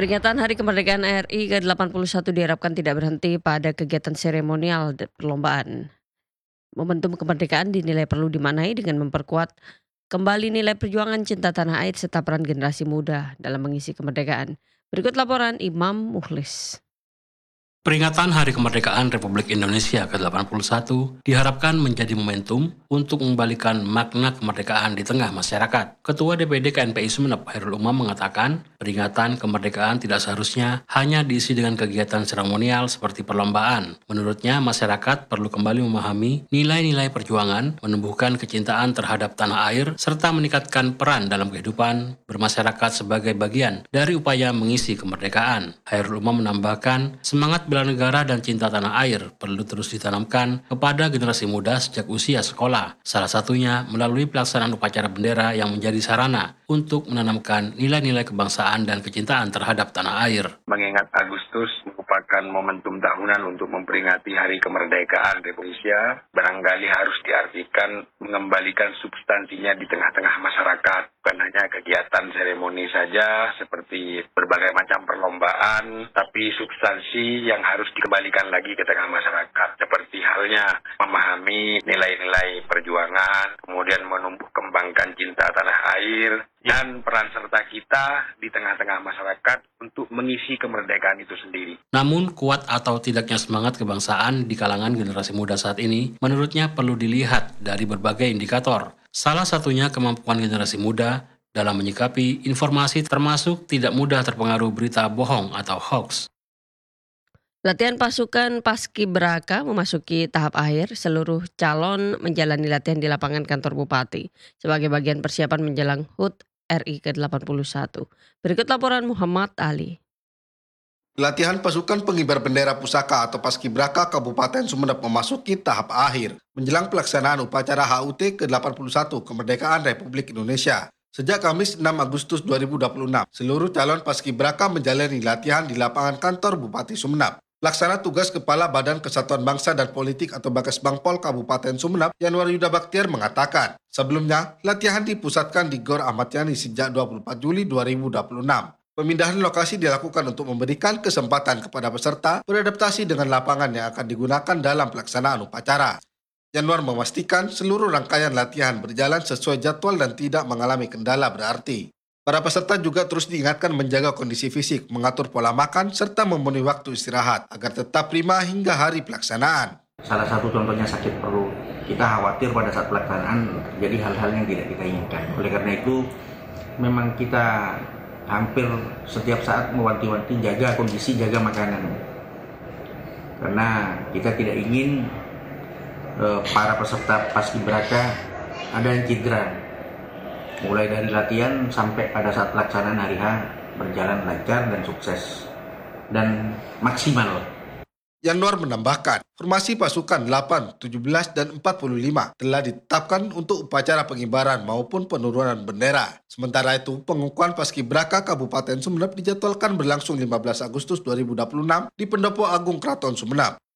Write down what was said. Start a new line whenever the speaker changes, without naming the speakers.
Peringatan Hari Kemerdekaan RI ke-81 diharapkan tidak berhenti pada kegiatan seremonial dan perlombaan. Momentum kemerdekaan dinilai perlu dimaknai dengan memperkuat kembali nilai perjuangan cinta tanah air serta peran generasi muda dalam mengisi kemerdekaan. Berikut laporan Imam Mukhlis.
Peringatan Hari Kemerdekaan Republik Indonesia ke-81 diharapkan menjadi momentum untuk mengembalikan makna kemerdekaan di tengah masyarakat. Ketua DPD KNPI Sumeneb, Hairul Umam, mengatakan peringatan kemerdekaan tidak seharusnya hanya diisi dengan kegiatan seremonial seperti perlombaan. Menurutnya, masyarakat perlu kembali memahami nilai-nilai perjuangan, menumbuhkan kecintaan terhadap tanah air, serta meningkatkan peran dalam kehidupan bermasyarakat sebagai bagian dari upaya mengisi kemerdekaan. Hairul Umam menambahkan, semangat bela negara dan cinta tanah air perlu terus ditanamkan kepada generasi muda sejak usia sekolah. Salah satunya melalui pelaksanaan upacara bendera yang menjadi sarana untuk menanamkan nilai-nilai kebangsaan dan kecintaan terhadap tanah air.
Mengingat Agustus merupakan momentum tahunan untuk memperingati Hari Kemerdekaan Republik Indonesia, barangkali harus diartikan mengembalikan substansinya di tengah-tengah masyarakat. Bukan hanya kegiatan seremoni saja seperti berbagai macam perlombaan, tapi substansi yang harus dikembalikan lagi ke tengah masyarakat. Seperti halnya memahami nilai-nilai perjuangan, kemudian menumbuh kembangkan cinta tanah air, dan peran serta kita di tengah-tengah masyarakat untuk mengisi kemerdekaan itu sendiri.
Namun, kuat atau tidaknya semangat kebangsaan di kalangan generasi muda saat ini, menurutnya perlu dilihat dari berbagai indikator. Salah satunya kemampuan generasi muda dalam menyikapi informasi termasuk tidak mudah terpengaruh berita bohong atau hoax.
Latihan pasukan Paskibraka memasuki tahap akhir. Seluruh calon menjalani latihan di lapangan kantor bupati sebagai bagian persiapan menjelang HUT RI ke-81. Berikut laporan Muhammad Ali.
Latihan pasukan pengibar bendera pusaka atau Paskibraka Kabupaten Sumeneb memasuki tahap akhir menjelang pelaksanaan upacara HUT ke-81 Kemerdekaan Republik Indonesia. Sejak Kamis 6 Agustus 2026, seluruh calon Paskibraka menjalani latihan di lapangan kantor Bupati Sumeneb. Pelaksana tugas Kepala Badan Kesatuan Bangsa dan Politik atau Bakesbangpol Kabupaten Sumeneb, Yanwar Yuda Baktiar mengatakan, sebelumnya latihan dipusatkan di Gor Ahmad Yani sejak 24 Juli 2026. Pemindahan lokasi dilakukan untuk memberikan kesempatan kepada peserta beradaptasi dengan lapangan yang akan digunakan dalam pelaksanaan upacara. Yanwar memastikan seluruh rangkaian latihan berjalan sesuai jadwal dan tidak mengalami kendala berarti. Para peserta juga terus diingatkan menjaga kondisi fisik, mengatur pola makan, serta memenuhi waktu istirahat agar tetap prima hingga hari pelaksanaan.
Salah satu contohnya sakit perut. Kita khawatir pada saat pelaksanaan terjadi hal-hal yang tidak kita inginkan. Oleh karena itu, memang kita hampir setiap saat mewanti-wanti jaga kondisi, jaga makanan. Karena kita tidak ingin para peserta Paskibraka ada yang cedera. Mulai dari latihan sampai pada saat pelaksanaan hari H berjalan lancar dan sukses dan maksimal.
Yanwar menambahkan, formasi pasukan 8, 17, dan 45 telah ditetapkan untuk upacara pengibaran maupun penurunan bendera. Sementara itu, pengukuhan Paskibraka Kabupaten Sumeneb dijadwalkan berlangsung 15 Agustus 2026 di Pendopo Agung Kraton Sumeneb.